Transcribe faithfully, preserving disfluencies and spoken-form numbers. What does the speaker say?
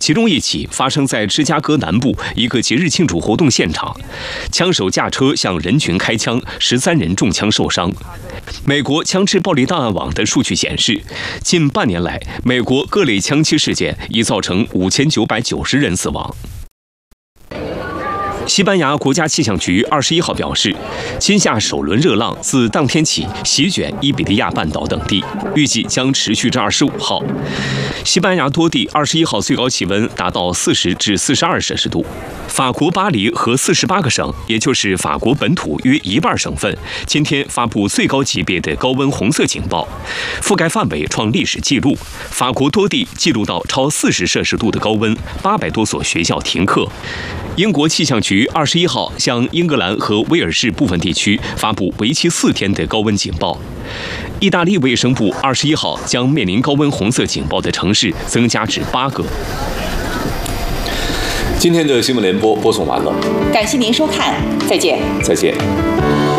其中一起发生在芝加哥南部一个节日庆祝活动现场，枪手驾车向人群开枪，十三人中枪受伤。美国枪支暴力档案网的数据显示，近半年来，美国各类枪击事件已造成五千九百九十人死亡。西班牙国家气象局二十一号表示，今夏首轮热浪自当天起席卷伊比利亚半岛等地，预计将持续至二十五号。西班牙多地二十一号最高气温达到四十至四十二摄氏度。法国巴黎和四十八个省，也就是法国本土约一半省份，今天发布最高级别的高温红色警报，覆盖范围创历史纪录。法国多地记录到超四十摄氏度的高温，八百多所学校停课。英国气象局二十一号向英格兰和威尔士部分地区发布为期四天的高温警报。意大利卫生部二十一号将面临高温红色警报的城市增加至八个。 今天的新闻联播播送完了， 感谢您收看，再见。 再见。